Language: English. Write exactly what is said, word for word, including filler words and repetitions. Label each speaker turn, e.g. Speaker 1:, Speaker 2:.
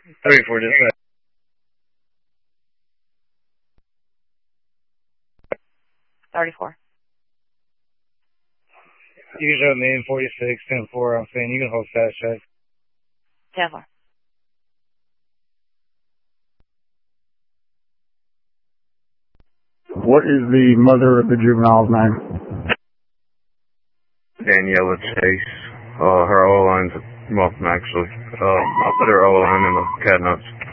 Speaker 1: thirty-four, dispatch.
Speaker 2: thirty-four.
Speaker 1: You can show me in forty-six, ten four, I'm saying you can hold fast check.
Speaker 2: ten four.
Speaker 3: What is the mother of the juvenile's name?
Speaker 4: Daniela Chase. Uh, her O line's, well, actually, uh, I'll put her O line in the cat notes.